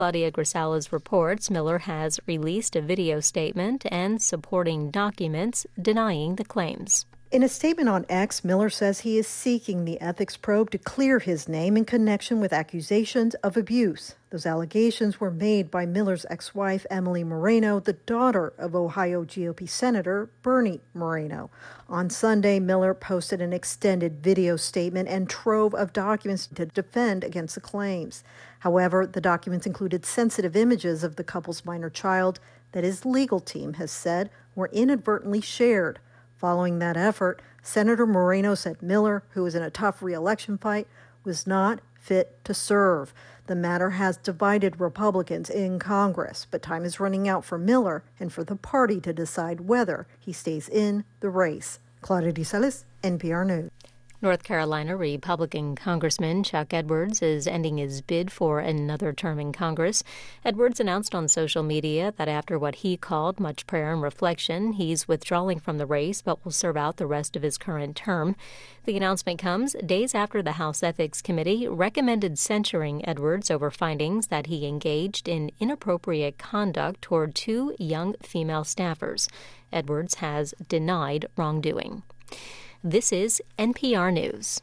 Claudia Grisales reports Miller has released a video statement and supporting documents denying the claims. In a statement on X, Miller says he is seeking the ethics probe to clear his name in connection with accusations of abuse. Those allegations were made by Miller's ex-wife, Emily Moreno, the daughter of Ohio GOP Senator Bernie Moreno. On Sunday, Miller posted an extended video statement and trove of documents to defend against the claims. However, the documents included sensitive images of the couple's minor child that his legal team has said were inadvertently shared. Following that effort, Senator Moreno said Miller, who was in a tough re-election fight, was not fit to serve. The matter has divided Republicans in Congress, but time is running out for Miller and for the party to decide whether he stays in the race. Claudia Grisales, NPR News. North Carolina Republican Congressman Chuck Edwards is ending his bid for another term in Congress. Edwards announced on social media that after what he called much prayer and reflection, he's withdrawing from the race but will serve out the rest of his current term. The announcement comes days after the House Ethics Committee recommended censuring Edwards over findings that he engaged in inappropriate conduct toward 2 young female staffers. Edwards has denied wrongdoing. This is NPR News.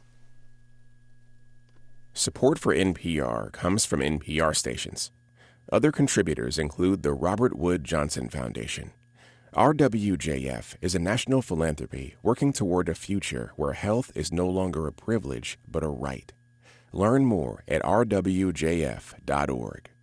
Support for NPR comes from NPR stations. Other contributors include the Robert Wood Johnson Foundation. RWJF is a national philanthropy working toward a future where health is no longer a privilege but a right. Learn more at rwjf.org.